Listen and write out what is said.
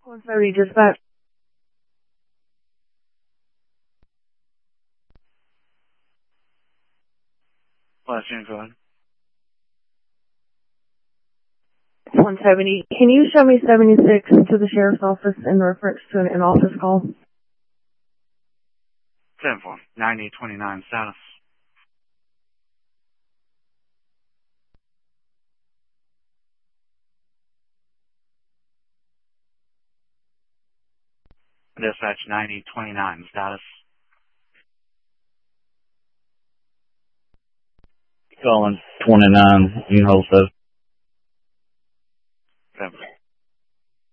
170 dispatch. Last unit, go ahead. 170. Can you show me 76 to the sheriff's office in reference to an in-office call? 7-4, 9029 status. Dispatch 9029 status. Calling 29, you hold so. 7.